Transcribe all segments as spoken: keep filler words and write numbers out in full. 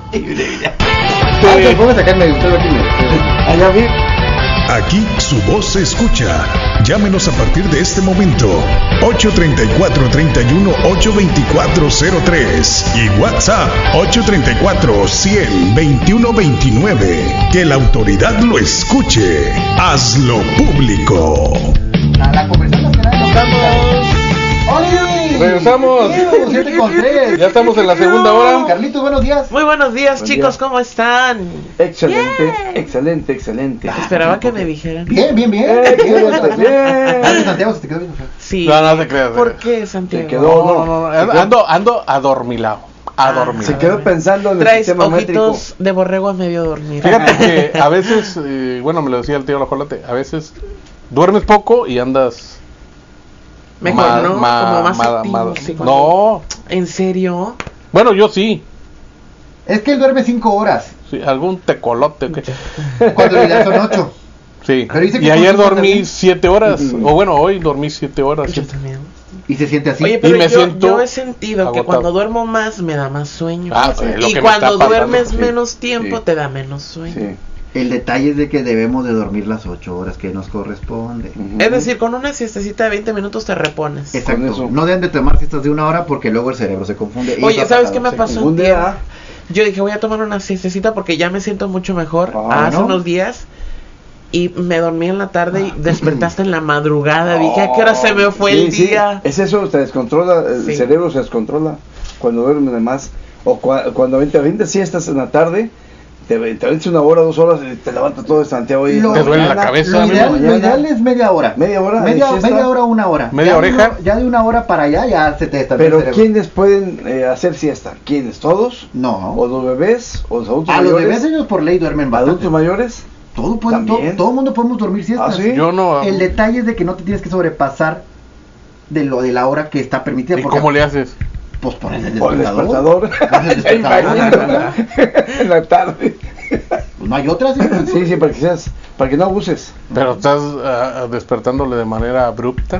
Ay, ¿cómo sacarme? Usted aquí me... Allá vi. Aquí su voz se escucha. Llámenos a partir de este momento. ocho treinta y cuatro, treinta y uno, ocho veinticuatro cero tres y WhatsApp ocho treinta y cuatro, cien, veintiuno veintinueve. Que la autoridad lo escuche. Hazlo público. A la conversación nacional. Estamos. ¡Oli! Regresamos. siete con tres. Ya estamos en la segunda hora. Carlitos, buenos días. Muy buenos días, Buen chicos, día. ¿cómo están? Excelente, Bien. excelente, excelente. Esperaba que me dijeran. Bien, bien, bien. Excelente, bien. Dale, Santiago, se te quedó bien. Sí. No, no se creas. ¿Por qué, Santiago? Se quedó. No, no, no, no. Ando, ando adormilado. Adormilado. Se quedó pensando en el Traes sistema métrico. ojitos de borrego a medio dormir. Fíjate que a veces, eh, bueno, me lo decía el tío Lajolate, a veces duermes poco y andas Mejor, ma- ¿no? ma- Como más ma- activo, ma- sí, cuando- No, ¿En serio? bueno, yo sí, Es que él duerme cinco horas. sí, algún tecolote, ¿o qué? Cuando en realidad son ocho. Sí, Pero dice que y ayer consume dormí también. siete horas, Ujú. o bueno, hoy dormí siete horas. Yo también. Y se siente así. Oye, pero Y me yo, siento yo he sentido que agotado. cuando duermo más me da más sueño. Ah, sí, es lo y que me cuando está pasando. duermes Sí, menos tiempo sí. te da menos sueño. Sí. El detalle es de que debemos de dormir las ocho horas que nos corresponde. Ujú. Es decir, con una siestecita de veinte minutos te repones. Con Exacto. eso. No deben de tomar siestas de una hora porque luego el cerebro se confunde. Y Oye, eso ha ¿sabes pasado, qué me sí. pasó? Un Antier? día. Yo dije, voy a tomar una siestecita porque ya me siento mucho mejor. Ah, Hace ¿no? unos días. Y me dormí en la tarde y despertaste en la madrugada. Dije, ¿a qué hora se me fue Sí, el sí. día? Es eso, se descontrola, el Sí. cerebro se descontrola cuando duermes de más. O cua- cuando te avientas siestas en la tarde, te, te avientas una hora, dos horas y te levantas todo de Santiago y Lo- Te duele la mañana- cabeza, Lo amigo. ideal, lo mañana- ideal es media hora. Media hora de Media, siesta. media hora, una hora. ¿Media Ya de oreja? uno- ya de una hora para allá ya se te está Pero ¿quiénes pueden eh, hacer siesta? ¿Quiénes? ¿Todos? No. ¿O los bebés? ¿O los adultos A los mayores? bebés ellos por ley duermen bastante. ¿Adultos mayores? Todo, pueden, todo, ¿También? todo mundo podemos dormir siestas. ¿Ah, sí? Yo no. El detalle es de que no te tienes que sobrepasar de lo de la hora que está permitida. ¿Y porque, cómo le haces? Pues pones el ¿O el despertador. despertador? Pones el despertador. En la tarde. Pues no hay otras. ¿Sí? Sí, sí, para que seas, para que no abuses. Pero estás ah, despertándole de manera abrupta.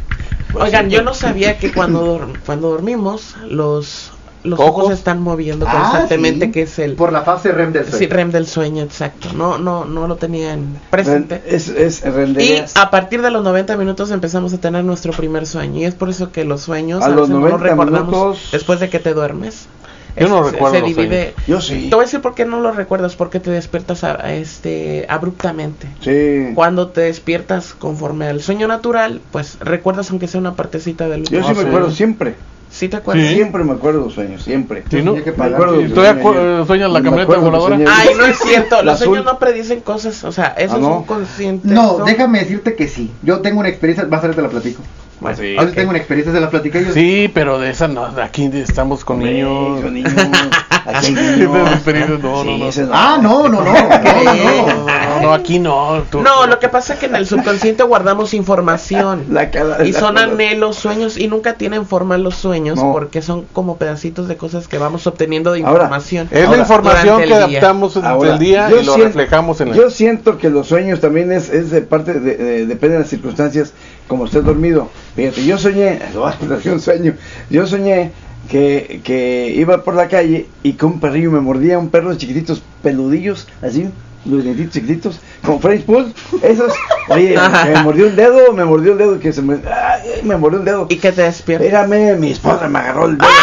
Oigan, yo no sabía que cuando, dor- cuando dormimos, los, los ojos ¿Ojos? se están moviendo Ah, constantemente, sí. que es el Por la fase REM del sí, sueño. REM del sueño, exacto. No, no, no lo tenían presente. Es, es Y renderías. a partir de los noventa minutos empezamos a tener nuestro primer sueño. Y es por eso que los sueños A a, los veces no los noventa recordamos minutos. después de que te duermes. Yo no se- recuerdo se los divide. Yo sí. Te voy a decir por qué no lo recuerdas, porque te despiertas a- a este abruptamente. Sí. Cuando te despiertas conforme al sueño natural, pues recuerdas aunque sea una partecita del Yo sí Ah, me sí. acuerdo siempre. ¿Sí te acuerdas? Sí. Siempre me acuerdo de los sueños, siempre. Sí, ¿no? tenía que Me pagar. acuerdo ¿Y que todavía soñé cu- ayer. sueñas la Me camioneta acuerdo que voladora? soñé Ay, ayer. no es cierto. La Los sueños azul. no predicen cosas. O sea, esos Ah, ¿no? son conscientes. No, son- déjame decirte que sí. Yo tengo una experiencia, más tarde te la platico. Bueno, Sí. Ahora ok. tengo una experiencia, se la platiqué yo. Sí, pero de esa no, aquí estamos con Hombre, niños. son niños. Aquí hay Esas niños. experiencias, no, no, Sí, no. ese Ah, no, no, no. No, no, no, no, aquí no. tú- No, lo que pasa es que en el subconsciente guardamos información. La cara- Y la son cara- anhelos, sueños, y nunca tienen forma los sueños, No. porque son como pedacitos de cosas que vamos obteniendo de Ahora, información. Es Ahora, la información durante que el día. adaptamos en Ahora, el día yo y lo siento- reflejamos en el... Yo siento que los sueños también es, es de parte de, de- depende de las circunstancias como estés dormido. Fíjate, yo soñé, lo voy a platicar un sueño. Yo soñé que, que iba por la calle y que un perrillo me mordía, un perro de chiquititos peludillos, así, los dientitos chiquititos, como French Poodle, esos. Oye, me mordió un dedo, me mordió el dedo, que se me, ay, me mordió el dedo. Y que te despiertas. Espérame, mi esposa me agarró el dedo.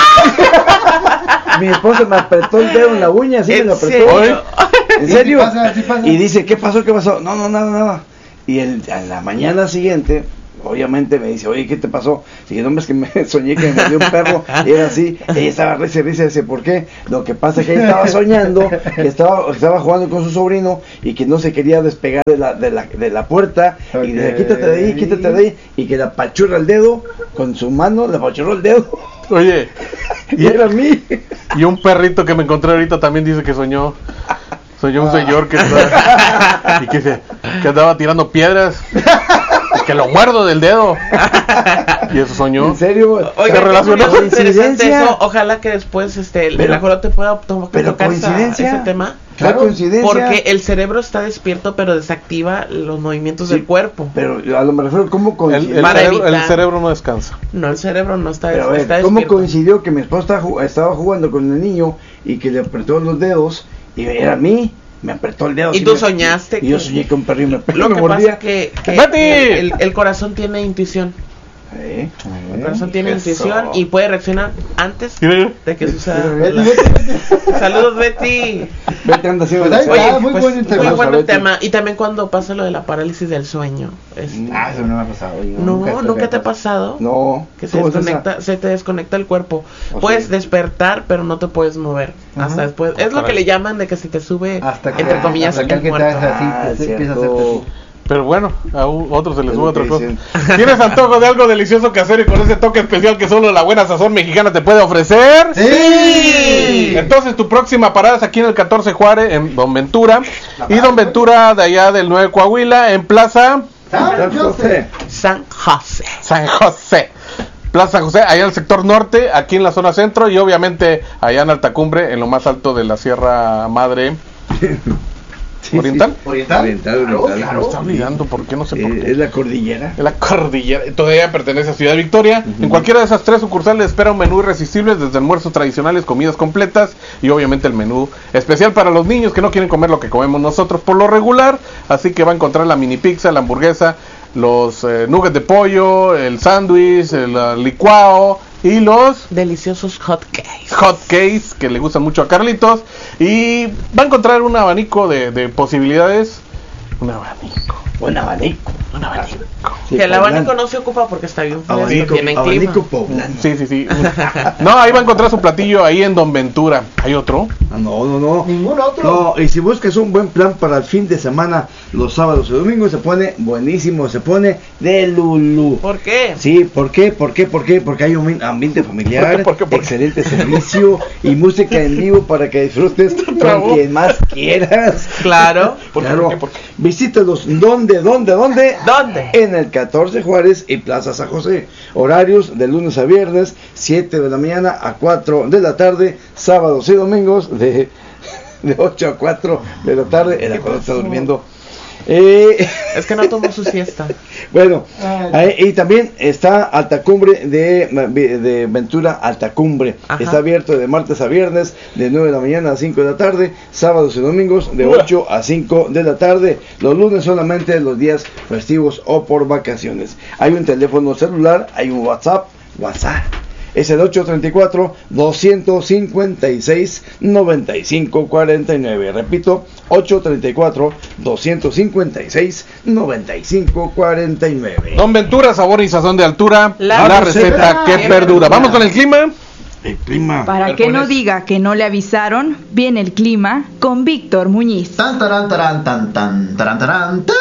Mi esposa me apretó el dedo en la uña, así me ¿En lo apretó. serio? ¿En Sí, serio? sí pasa, sí pasa. Y dice, ¿qué pasó? ¿Qué pasó? No, no, nada, nada. Y el, a la mañana siguiente, obviamente me dice, oye, ¿qué te pasó? Dije, no, hombre, es que me soñé que me mordió un perro. Y era así. Ella estaba risa y risa. Dice, ¿por qué? Lo que pasa es que ella estaba soñando, que estaba, estaba jugando con su sobrino y que no se quería despegar de la, de la, de la puerta. Y dice, quítate de ahí, quítate de ahí. Y que le apachurra el dedo con su mano, le apachurró el dedo. Oye, Y era a mí. y un perrito que me encontré ahorita también dice que soñó. Soñó un señor que, estaba- y que, se, que andaba tirando piedras. Y que lo muerdo del dedo. Y eso soñó. ¿En serio? Oiga, ¿Se relacionó? qué curioso, interesante ¿Coincidencia? eso. Ojalá que después este, el Pero- ajolote pueda to- pero tocar esa- coincidencia. ese tema. Claro, coincidencia. Porque el cerebro está despierto, pero desactiva los movimientos Sí, del cuerpo. Pero a lo me refiero, ¿cómo El, coincidió? el Para cerebro, el evitar. cerebro no descansa. No, el cerebro no está, Pero a ver, está ¿cómo despierto. coincidió que mi esposa estaba, ju- estaba jugando con el niño y que le apretó los dedos y era a mí. Me apretó el dedo. Y así tú me, soñaste. Y que, yo soñé que un perro me, lo me que mordía. pasa es que, que ¡Betty! el, el, el corazón tiene intuición. ¿Eh? El corazón tiene Eso. intuición y puede reaccionar antes Mira, de que suceda. Betty, la- Betty, Betty. Saludos, Betty. Vete, anda haciendo Pues ahí la- está. Oye, Ah, muy pues, buen tema. muy buen Betty. tema. Y también cuando pasa lo de la parálisis del sueño. Es- Ah, eso no me ha pasado. Yo no, nunca estoy nunca te ha bien. pasado. No. Que se ¿Cómo es esa? desconecta, se te desconecta el cuerpo. ¿O Puedes sí? despertar, pero no te puedes mover. Ajá. Hasta después. Es lo que le llaman de que se te sube, Hasta que, entre comillas, hasta que el alguien te muerto. hace así, Ah, te empieza a cierto. hacerte así. pero bueno, a u- otros se les Es sube lo otra que cosa. dicen. ¿Tienes antojo de algo delicioso que hacer y con ese toque especial que solo la buena sazón mexicana te puede ofrecer? ¡Sí! Entonces tu próxima parada es aquí en el catorce Juárez, en Don Ventura. Y Don Ventura de allá del nueve Coahuila, en Plaza San José. San José. San José. Plaza San José, allá en el sector norte, aquí en la zona centro y obviamente allá en Alta Cumbre, en lo más alto de la Sierra Madre Sí, Oriental. sí. Oriental. Oriental, Claro, oriental. claro. Me está olvidando, ¿por qué? No sé por Eh, qué. es la cordillera. Es la cordillera, todavía pertenece a Ciudad Victoria. En cualquiera de esas tres sucursales espera un menú irresistible, desde almuerzos tradicionales, comidas completas y obviamente el menú especial para los niños que no quieren comer lo que comemos nosotros por lo regular. Así que va a encontrar la mini pizza, la hamburguesa, los eh, nuggets de pollo, el sándwich, el uh, licuado y los Deliciosos hot cakes. hot cakes que le gustan mucho a Carlitos. Y va a encontrar un abanico de, de posibilidades. Un abanico. Un abanico. Un abanico. Sí, Que el poblano. abanico no se ocupa porque está bien fresco, Abanico, tiene clima. abanico poblano. Sí, sí, sí. No, ahí va a encontrar su platillo ahí en Don Ventura. ¿Hay otro? Ah, no, no, no. Ningún otro. No, y si buscas un buen plan para el fin de semana, los sábados y domingos, se pone buenísimo, se pone de Lulú. ¿Por qué? Sí, ¿por qué? ¿Por qué? ¿Por qué? Porque hay un ambiente familiar, ¿Por qué? ¿Por qué? ¿Por qué? excelente servicio y música en vivo para que disfrutes con trabó. quien más quieras. Claro. ¿Por qué? Claro. ¿Por qué? ¿Por qué? Visítalos. ¿Dónde? ¿Dónde? ¿Dónde? ¿Dónde? En el catorce Juárez y Plaza San José. Horarios de lunes a viernes, siete de la mañana a cuatro de la tarde, sábados y domingos de, de ocho a cuatro de la tarde. El acuerdo está durmiendo. Eh, Es que no tomó su siesta. bueno, Ay. ahí- y también está Alta Cumbre de, de Ventura Alta Cumbre. Ajá. Está abierto de martes a viernes, de nueve de la mañana a cinco de la tarde, sábados y domingos de ocho a cinco de la tarde, los lunes solamente los días festivos o por vacaciones. Hay un teléfono celular, hay un WhatsApp, WhatsApp. Es el ocho tres cuatro, dos cinco seis, nueve cinco cuatro nueve. Repito, ocho tres cuatro, dos cinco seis, nueve cinco cuatro nueve. Don Ventura, sabor y sazón de altura. La La, receta receta que que perdura. perdura. Vamos con el clima. El clima. Para que no diga que no le avisaron, viene el clima con Víctor Muñiz. Tan, taran, taran, tan, tan, taran, taran, tan.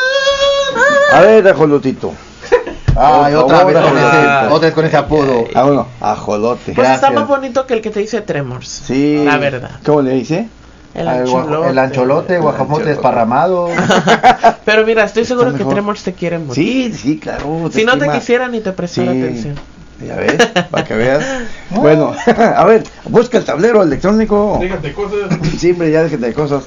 A ver, ajolotito. Ay, Por otra favor, vez con ese, ajolote. otra vez con ese apodo. Ah, bueno, ajolote. Pues está Gracias. más bonito que el que te dice Tremors. Sí. La verdad. ¿Cómo le dice? El Ah, el guajo- ancholote. el ancholote, guajamote ancholote. desparramado. Pero mira, estoy seguro que mejor. Tremors te quiere mucho. Sí, sí, claro. Si no te estima. quisiera ni te prestara Sí. atención. Ya ves, para que veas. Bueno, a ver, busca el tablero electrónico. Dígate cosas. Sí, hombre, ya déjate de cosas.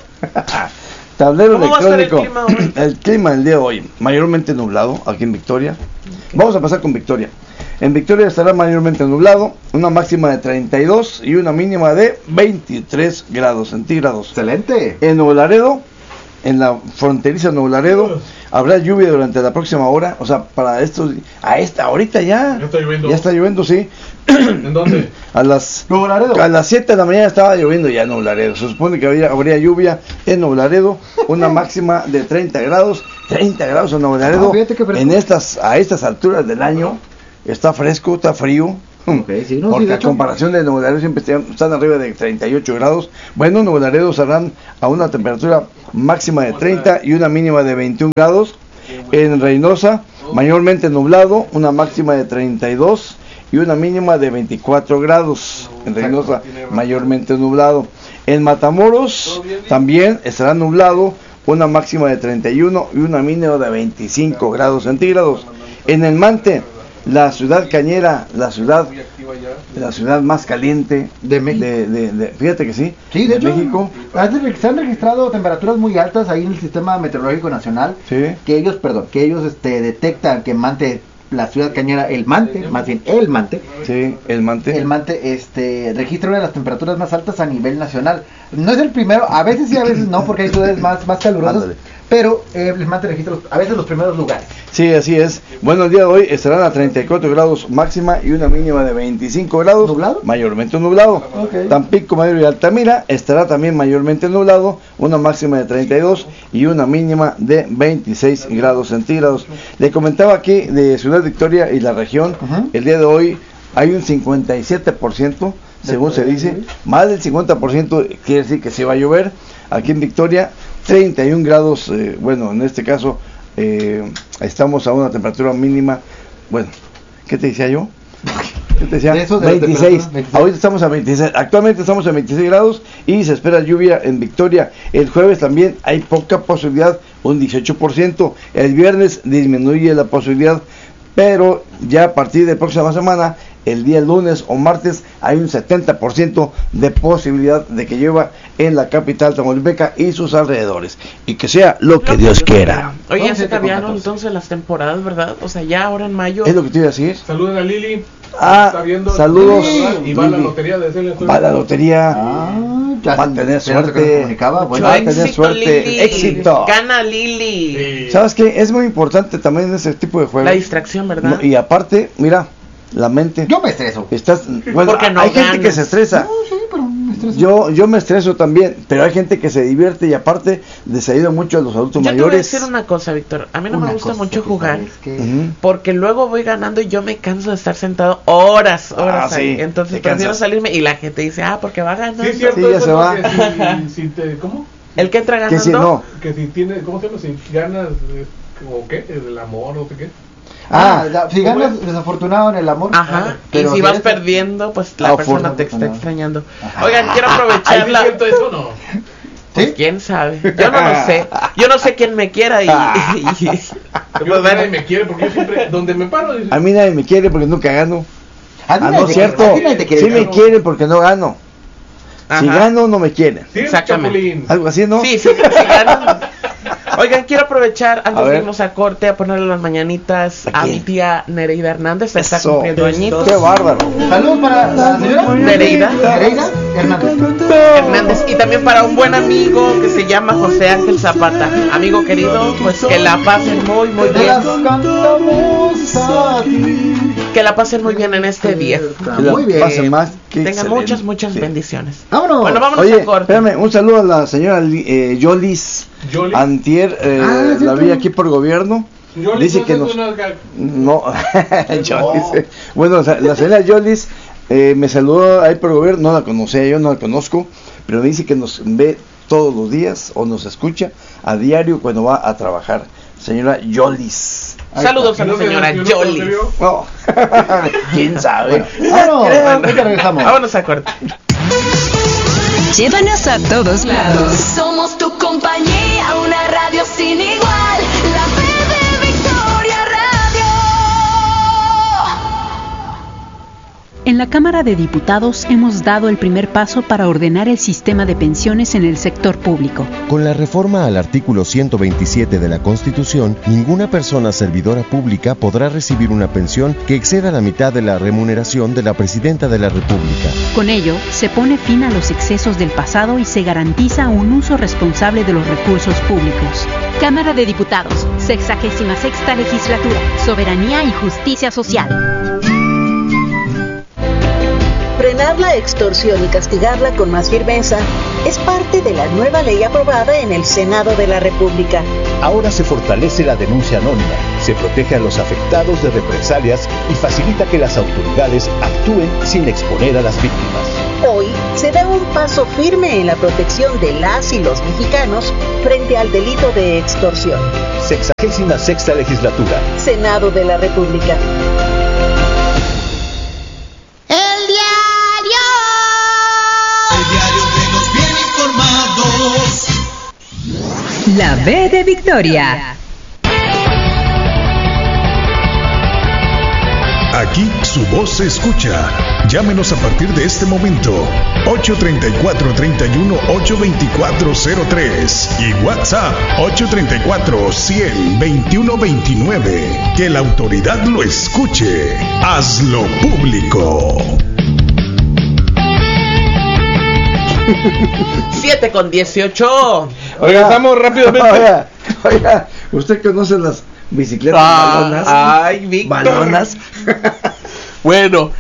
Tablero ¿Cómo va a estar el electrónico. clima hoy? El clima el día de hoy, mayormente nublado aquí en Victoria. Vamos a pasar con Victoria. En Victoria estará mayormente nublado, una máxima de treinta y dos y una mínima de veintitrés grados centígrados. Excelente. En Nuevo Laredo, en la fronteriza Nuevo Laredo, habrá lluvia durante la próxima hora, o sea, para estos, a esta, ahorita ya. Ya está lloviendo. Ya está lloviendo, sí. ¿En dónde? A las Nuevo Laredo. a las siete de la mañana estaba lloviendo ya en Nuevo Laredo. Se supone que habría, habría lluvia en Nuevo Laredo, una máxima de treinta grados, treinta grados en Nuevo Laredo. Ah, fíjate qué fresco. En estas, a estas alturas del año, está fresco, está frío. Ok, sí, no, sí, Porque de a hecho. comparación de Nuevo Laredo siempre están, están arriba de treinta y ocho grados. Bueno, Nuevo Laredo estarán a una temperatura máxima de treinta y una mínima de veintiún grados. En Reynosa, mayormente nublado, una máxima de treinta y dos y una mínima de veinticuatro grados. En Reynosa, mayormente nublado. En Matamoros, también estará nublado, una máxima de treinta y uno y una mínima de veinticinco grados centígrados. En El Mante, la ciudad cañera, la ciudad, la ciudad más caliente De México. de- de- de- fíjate que sí, Sí, de hecho, México. has de- se han registrado temperaturas muy altas ahí en el Sistema Meteorológico Nacional. Sí. Que ellos, perdón, que ellos este, detectan que Mante la ciudad cañera El Mante, más bien El Mante. Sí, El Mante. El Mante este, registra una de las temperaturas más altas a nivel nacional. No es el primero, a veces sí, a veces no, porque hay ciudades más, más calurosas. Ándale. Pero eh, El Mante registra los- a veces los primeros lugares. Sí, así es. Bueno, el día de hoy estarán a treinta y cuatro grados máxima y una mínima de veinticinco grados. ¿Nublado? Mayormente nublado. Ok. Tampico, Madero y Altamira estará también mayormente nublado, una máxima de treinta y dos y una mínima de veintiséis grados centígrados. Le comentaba aquí de Ciudad Victoria y la región, Ujú. el día de hoy hay un cincuenta y siete por ciento, según se dice, más del cincuenta por ciento quiere decir que se va a llover. Aquí en Victoria, treinta y un grados, eh, bueno, en este caso eh, estamos a una temperatura mínima, bueno, ¿qué te decía yo? ¿Qué te decía? De eso de la veintiséis. temperatura, veintiséis. Ahorita estamos a veintiséis, actualmente estamos a veintiséis grados y se espera lluvia en Victoria. El jueves también hay poca posibilidad, un dieciocho por ciento. El viernes disminuye la posibilidad, pero ya a partir de la próxima semana, el día lunes o martes, hay un setenta por ciento de posibilidad de que llueva en la capital tamaulipeca y sus alrededores. Y que sea lo que Dios quiera. Oye, ya se once con cambiaron catorce. entonces las temporadas, ¿verdad? O sea, ya ahora en mayo. Es lo que te iba a decir. Saluden a Lili. Ah, Está viendo. saludos, Y va a la Lili. lotería de Celia. Va a la lotería. Ah, ya Va a se- tener se nota que suerte. nos comunicaba, bueno. Va a tener suerte. Lili. Éxito. Gana Lili. Sí. ¿Sabes qué? Es muy importante también ese tipo de juegos. La distracción, ¿verdad? No, y aparte, mira, la mente. Yo me estreso. Estás, bueno, Porque no hay gente ganas. que se estresa. No, sí, pero me estreso. Yo, yo me estreso también, pero hay gente que se divierte y aparte les ayuda mucho a los adultos Yo te voy a mayores. decir una cosa, Víctor. A mí no Una me gusta cosa mucho que jugar. sabes que- Ujú. Porque luego voy ganando y yo me canso de estar sentado horas, horas Ah, ahí. sí, Entonces te prefiero cansas. salirme y la gente dice, ah, porque va ganando. Sí, es cierto. Sí, ya eso se es lo va. que si, si te, ¿Cómo? El que entra Que ganando. si no. Que si tiene, ¿cómo se llama? Si ganas, eh, ¿o qué? El amor, no sé qué. Ah, Ah, ya, si ¿cómo ganas es? desafortunado en el amor. Ajá, pero y si vas eres- perdiendo, pues la Ah, persona te está afortunado. extrañando. Ajá. Oigan, quiero Ay, aprovechar ¿sí la... es cierto eso o no? Pues ¿Sí? quién sabe, yo no lo sé. Yo no sé quién me quiera y... y- Yo pues nadie bueno, me quiere porque yo siempre, donde me paro, dice, A mí nadie me quiere porque nunca gano. A ti Ah, nadie no te es quiere, cierto. a ti nadie te quiere, Sí me ¿no? quieren porque no gano. Si ajá. gano, no me quieren. sí, Exactamente. Chapulín. Algo así, ¿no? Sí, sí, sí, ganan. Oigan, quiero aprovechar antes A de ver. irnos a corte a ponerle las mañanitas ¿A a quién? mi tía Nereida Hernández. Está Eso. cumpliendo añitos. Qué bárbaro. Saludos para la señora Nereida. Nereida Hernández. Hernández y también para un buen amigo que se llama José Ángel Zapata. Amigo querido, pues que la pasen muy muy Te las bien. cantamos a ti. Que la pasen muy bien en este día. Que la Muy bien. pasen más. Qué Tengan excelente. muchas, muchas Sí. bendiciones. Vámonos. Bueno, vámonos Oye, a corte. espérame, un saludo a la señora Li- eh, Yolis. Yolis. Antier, eh, Ah, la ¿cierto? vi aquí por gobierno. Yo Dice le que puse nos... unas ga- No, Yolis. eh. Bueno, o sea, la señora Yolis eh, me saludó ahí por gobierno, no la conocía, yo no la conozco, pero me dice que nos ve todos los días o nos escucha a diario cuando va a trabajar. Señora Yolis. Saludos a ¿No la se señora mencionó Yolis. anterior? No. ¿Quién sabe? Vámonos. Bueno, Ahorita regresamos. vámonos a corte. Llévanos a todos lados. Somos tu compañía, una radio sin igual. La V de Victoria Radio. En la Cámara de Diputados hemos dado el primer paso para ordenar el sistema de pensiones en el sector público. Con la reforma al artículo ciento veintisiete de la Constitución, ninguna persona servidora pública podrá recibir una pensión que exceda la mitad de la remuneración de la Presidenta de la República. Con ello, se pone fin a los excesos del pasado y se garantiza un uso responsable de los recursos públicos. Cámara de Diputados, sexagésima sexta legislatura, soberanía y justicia social. Frenar la extorsión y castigarla con más firmeza es parte de la nueva ley aprobada en el Senado de la República. Ahora se fortalece la denuncia anónima, se protege a los afectados de represalias y facilita que las autoridades actúen sin exponer a las víctimas. Hoy se da un paso firme en la protección de las y los mexicanos frente al delito de extorsión. Sexagésima sexta legislatura. Senado de la República. El diario. El diario que nos viene informados. La V de Victoria. Aquí su voz se escucha. Llámenos a partir de este momento. ocho treinta y cuatro, treinta y uno, ocho veinticuatro cero tres y WhatsApp ocho treinta y cuatro, cien, veintiuno veintinueve. Que la autoridad lo escuche. Hazlo público. siete con dieciocho. Regresamos rápidamente. Oiga, oiga, ¿usted conoce las bicicletas Ah, balonas? Ay, Víctor. Balonas. Bueno.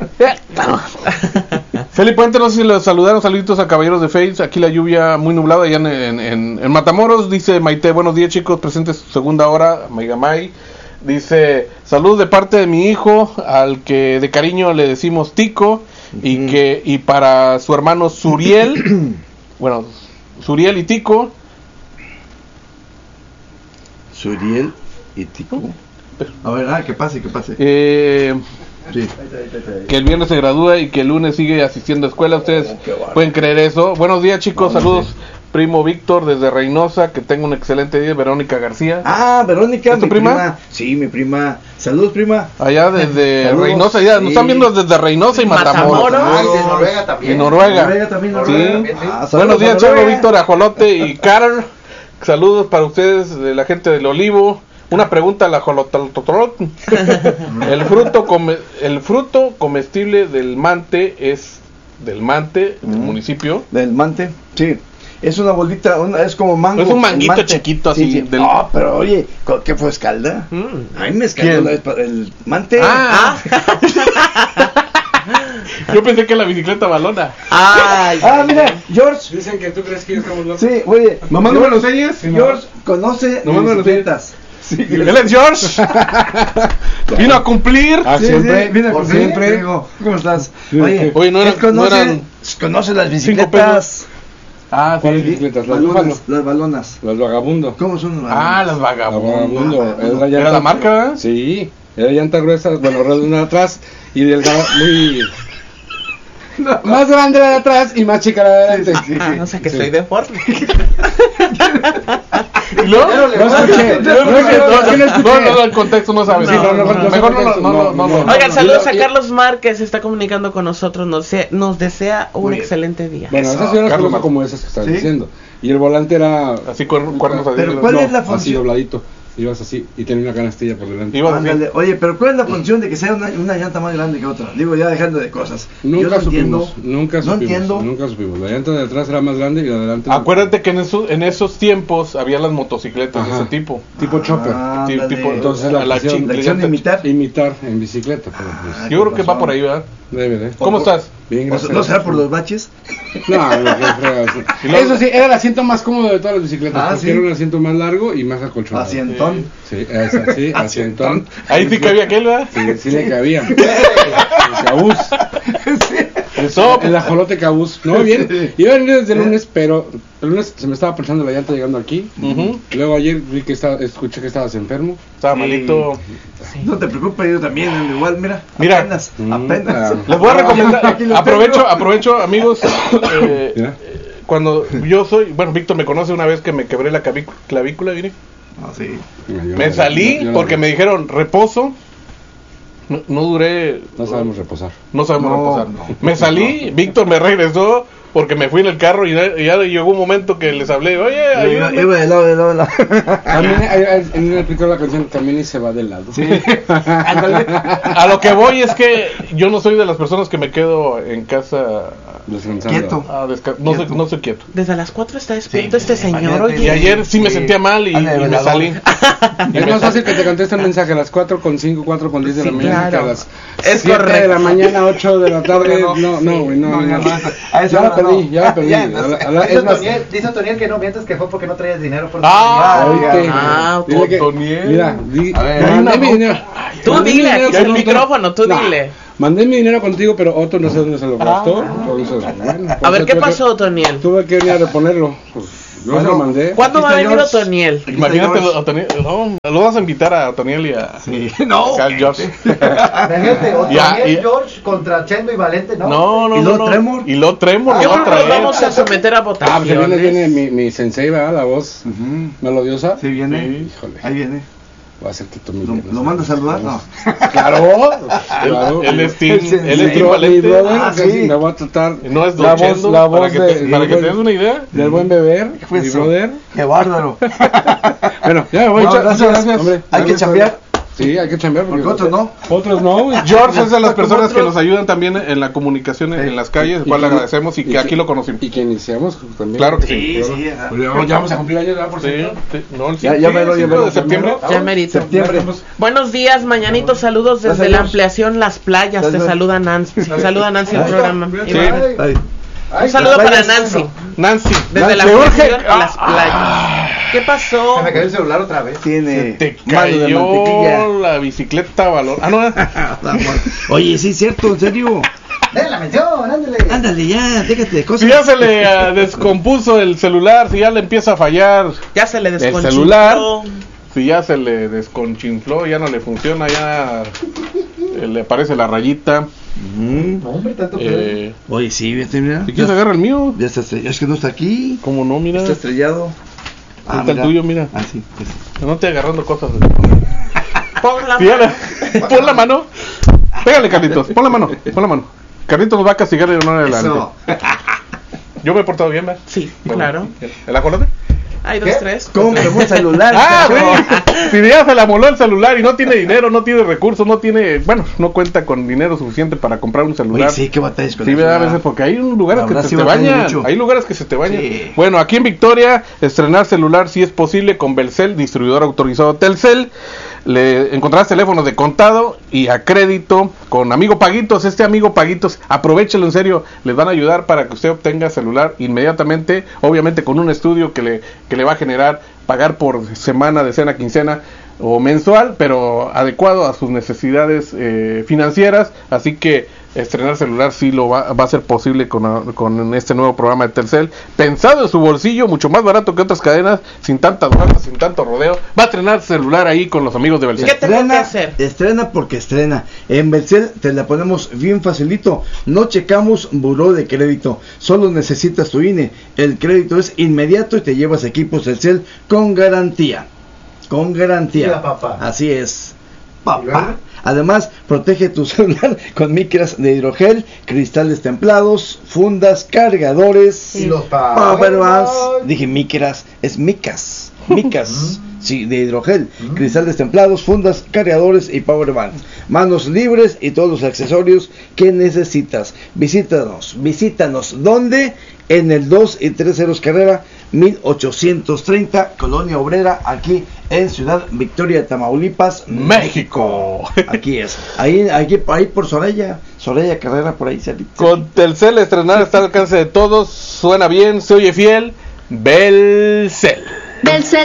Felipe Puente, no sé si los saludaron. Saluditos a Caballeros de Face. Aquí la lluvia muy nublada allá en, en, en, en Matamoros. Dice Maite, buenos días chicos, presentes segunda hora. Maigamay. Dice, saludos de parte de mi hijo, al que de cariño le decimos Tico. Y que y para su hermano Suriel. Bueno, Suriel y Tico. Suriel y Tico. A ver, ah, que pase, que pase. Eh, Sí. que el viernes se gradúa y que el lunes sigue asistiendo a escuela. Ustedes pueden creer eso. Buenos días chicos, No, no saludos. sé. Primo Víctor desde Reynosa, que tenga un excelente día. Verónica García. Ah, Verónica, ¿Es tu mi prima? prima? Sí, mi prima. Saludos, prima. Allá desde Saludos. Reynosa, ya nos Sí. están viendo desde Reynosa y Matamoros. Matamoros. Ah, y de Noruega también. Y Noruega. Noruega también, Sí. Noruega. También, sí. Ah, saludos Buenos días, a Chavo, Noruega. Víctor, Ajolote y Carl. Saludos para ustedes de la gente del Olivo. Una pregunta al ajolotototot. El fruto come- el fruto comestible del mante es del mante del municipio. Del mante, sí. Es una bolita, una, es como mango. Es un el manguito mante. chiquito así, Sí, sí. del- No, pero oye, ¿con ¿qué fue escalda? Mm. A mí me escaldó ¿Quién? la vez pa- el mante. Ah, yo pensé que la bicicleta balona. Ay, Ah, mira, George. Dicen que tú crees que estamos locos. Sí, oye. Mamá, no me lo enseñes. George conoce Nomás me lo bicicletas. Sí, Él es George. Vino a cumplir. Ah, sí, siempre, sí, mira, por sí, siempre. digo, ¿cómo estás? Sí, Oye, Oye, no él eran- conoce, no eran conoce las cinco bicicletas. Ah, ¿Cuáles sí. bicicletas? Las Búfalo. Balonas, las balonas. Las Vagabundo. ¿Cómo son las Ah, las La vagabundas. Vagabundo. Era la, ¿Era llanta- la marca, verdad? Sí. Era llanta gruesa, bueno, redonda atrás y delgada, muy... Más grande la de atrás y más chica la de adelante. no sé que Sí. soy deforme. ¿Y luego? Pero le No gusta- escuché. No, no, No, no, no escuché. no, no, el contexto no sabes. No, Sí, no, no, no, no, no, mejor no, no, no, no, no, no, no. Oigan, saludos a Y- Carlos Márquez, está comunicando con nosotros, nos, desea- nos desea un excelente día. Bueno, Eso, esas yo las Carlos conozco Mar- como esas que estás ¿Sí? diciendo. Y el volante era... Así con cuernos así. Pero ¿cuál no, es la así función? dobladito. Ibas así y tenía una canastilla por delante. Ibas así. Ándale. Oye, pero ¿cuál es la función de que sea una, una llanta más grande que otra? Digo, ya dejando de cosas. Yo Nunca no entiendo. supimos, nunca No supimos, entiendo. nunca supimos. La llanta de atrás era más grande y la de adelante... Acuérdate que en, eso, en esos tiempos había las motocicletas de Ajá. ese tipo. Tipo chopper. Ah, Ti- ándale. tipo- Entonces la a la función- chi- la acción de llanta- imitar. Imitar en bicicleta. Pero Ah, pues, Yo creo que con va razón. por ahí, ¿verdad? debe de. ¿Cómo estás? Bien, O gracias. sea, ¿no será por los baches? No, lo que fregas. Y luego- Eso sí, era el asiento más cómodo de todas las bicicletas. Ah, porque ¿sí? era un asiento más largo y más acolchonado. Asientón. Sí, esa, sí, asientón. Ahí sí cabía aquel, ¿verdad? Sí, sí le cabía. El cabús. Eso, El ajolote cabús. No, bien. Iba a venir desde el lunes, pero el lunes se me estaba pensando la llanta llegando aquí. Ujú. Luego ayer vi que estaba, escuché que estabas enfermo. estaba malito. No te preocupes, yo también, igual, mira. Mira. Apenas, Mm, apenas. ah. Les voy a recomendar, Aquí lo aprovecho, tengo. aprovecho, amigos, eh, Mira. cuando yo soy, bueno, Víctor me conoce una vez que me quebré la claví- clavícula, ¿vine? Ah, sí. Mira, yo Me la- salí yo la- porque me dijeron reposo. No, no duré. No sabemos reposar. No sabemos No, reposar. no. Me salí, Víctor me regresó porque me fui en el carro y ya, y ya llegó un momento que les hablé, oye, Iba, ayúdame. iba de lado, de lado, de lado. También hay- hay- en el explico la canción Camina y se va del lado. Sí. A lo que voy es que yo no soy de las personas que me quedo en casa Descansando. Quieto. a desca- no, soy, no soy quieto. Desde las cuatro está despierto Sí, este señor, imagínate. Y oye. ayer sí me Sí. sentía mal y, Anda de y me velador. salí. Y Es me más salí. fácil que te conteste un mensaje a las cuatro con cinco, cuatro con diez de la Sí, mañana que a claro. las Es siete de correcto. la mañana, ocho de la tarde. No, No, no, güey, no, no, no. ya no, a esa Ya la hora perdí, no. ya la perdí. Ya, A la- a la- Dice Es más, Toniel, dice Toniel que no mientas que fue porque no traías dinero por Ah, oíste. Ah, Dile que- Toniel. Mira, di- A ver, mandé hay mi una dinero. Tú Mandé mi dile, dinero aquí con el Otto. micrófono, tú No, dile. Mandé mi dinero contigo, pero Otto no sé dónde se lo gastó. Entonces, bueno, A ver, pues, ¿qué tuve que- pasó, Toniel? Tuve que venir a reponerlo. Pues, yo se lo Bueno, mandé. ¿Cuándo va a Aquí está venir George. Otoniel? Imagínate, a Otoniel, no, lo vas a invitar a Otoniel y a, Sí. No. a George. Imagínate, Ya, Otoniel, y- George contra Chendo y Valente, ¿no? No, no, ¿Y no. lo no. Tremor? Y lo Tremor, Yo lo va a creo que nos traer. vamos a someter a Ah, pues ahí viene, votaciones. viene mi, mi sensei, ¿verdad? La voz Ujú. melodiosa. Sí, viene. Sí. Híjole. Ahí viene. Va a ser que tú me ¿Lo, vienes. lo mandas a saludar? No. Claro, claro. Él es team- Ese- él es mi team bro- Valente. mi brother, Ah, casi sí. me voy a tratar. No es la Don voz, Chendo, la para voz que de- te- para del que te buen- des una idea. Del buen beber, fue mi eso? brother. ¡Qué bárbaro! Bueno, ya me voy. No, Muchas gracias, gracias. hombre. Hay que Gracias, chambear. Sí, hay que chambear. Porque otros no. Otros no, güey. George es de las Como personas que otros. nos ayudan también en la comunicación en, en las calles, el cual le que- agradecemos y que aquí lo conocimos. Y que iniciamos también. Claro que sí. Sí, sí. ajá. Pues ya, ya vamos a cumplir años, ¿verdad? Por Sí, cierto. sí. No, el Ya- cinco- ya sí, mero, el ya cinco mero, de septiembre. Ya merito. Septiembre. Buenos días, mañanitos, saludos desde Gracias, la Dios. ampliación Las Playas. Te Gracias. saluda Nancy. Saluda Nancy el Ay, programa. sí. Y bueno, Ay. un saludo Las para playas, Nancy. Nancy, Desde la Nancy, urge. ampliación a Las Playas. ¿Qué pasó? Se me cayó el celular otra vez. Tiene Te mano de mantequilla. cayó la bicicleta valor. Ah, no. Oye, sí, cierto, en serio. Den la mención, ándale. Ándale ya, déjate de cosas. Si ya se le ah, descompuso el celular, si ya le empieza a fallar Ya se le el desconchinfló. celular, si ya se le desconchinfló, ya no le funciona, ya eh, le aparece la rayita. Ujú. No, hombre, tanto que. Eh, Oye, sí, vete, mira. Si quieres agarra el mío. Ya está estrellado. Es que no está aquí. ¿Cómo no? Mira. Está estrellado. Ahí está el tuyo, mira. Ah, sí. Pues. No estoy agarrando cosas. Pon la Sí, ya la- pon la mano. Pégale, Carlitos. Pon la mano. Pon la mano. Carlitos nos va a castigar de honor adelante. Eso. Yo me he portado bien, ¿verdad? Sí, Bueno, claro. ¿el acuérdate? Hay dos, ¿Qué? tres. ¿Cómo me tomó el celular? Ah, cacho? güey. Si ya se la moló el celular y no tiene dinero, no tiene recursos, no tiene, bueno, no cuenta con dinero suficiente para comprar un celular. Oye, sí, qué batallas con Sí, eso, ¿verdad? A ¿verdad? veces porque hay un lugares La que verdad, se sí te batalla bañan. mucho. Hay lugares que se te bañan. Sí. Bueno, aquí en Victoria, estrenar celular si es posible con Belcel, distribuidor autorizado Telcel. Le encontrarás teléfonos de contado y a crédito con Amigo Paguitos. Este Amigo Paguitos, aprovechelo en serio, les van a ayudar para que usted obtenga celular inmediatamente, obviamente con un estudio que le, que le va a generar pagar por semana, decena, quincena o mensual, pero adecuado a sus necesidades eh, financieras. Así que estrenar celular sí lo va, va a ser posible con, con este nuevo programa de Telcel, pensado en su bolsillo, mucho más barato que otras cadenas, sin tantas vueltas, sin tanto rodeo. Va a estrenar celular ahí con los amigos de Belcel. ¿Qué tengo que Estrena, hacer? estrena porque estrena. En Belcel te la ponemos bien facilito. No checamos buró de crédito. Solo necesitas tu I N E. El crédito es inmediato y te llevas equipos Telcel con garantía. Con garantía. Mira, papá. Así es. Papá. Además, protege tu celular con micras de hidrogel, cristales templados, fundas, cargadores, Y los power banks. power- Dije micras, es micas, micas, sí, de hidrogel, cristales templados, fundas, cargadores y power banks. Manos libres y todos los accesorios que necesitas. Visítanos, visítanos. ¿Dónde? En el dos y tres ceros carrera mil ochocientos treinta, Colonia Obrera, aquí en Ciudad Victoria, Tamaulipas, México. Aquí es. Ahí, aquí, ahí por Soraya, Soraya Carrera, por ahí cerquita. Con Telcel estrenar está al alcance de todos, suena bien, se oye fiel. Belcel. Belcel